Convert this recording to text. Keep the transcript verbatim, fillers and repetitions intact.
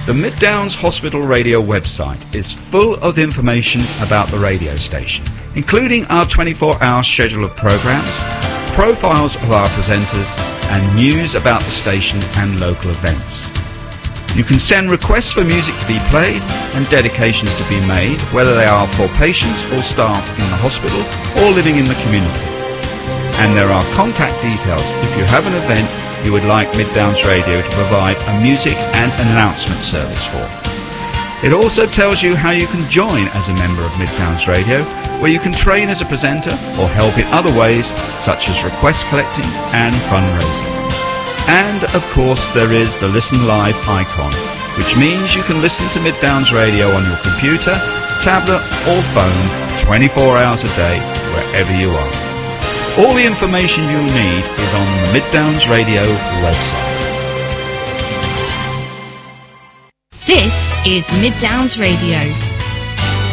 The Mid Downs Hospital Radio website is full of information about the radio station, including our twenty-four hour schedule of programs, profiles of our presenters, and news about the station and local events. You can send requests for music to be played and dedications to be made, whether they are for patients or staff in the hospital or living in the community. And there are contact details if you have an event you would like Mid Downs Radio to provide a music and an announcement service for. It also tells you how you can join as a member of Mid Downs Radio, where you can train as a presenter or help in other ways such as request collecting and fundraising. And of course there is the Listen Live icon, which means you can listen to Mid Downs Radio on your computer, tablet or phone twenty-four hours a day wherever you are. All the information you'll need is on the Mid Downs Radio website. This is Mid Downs Radio.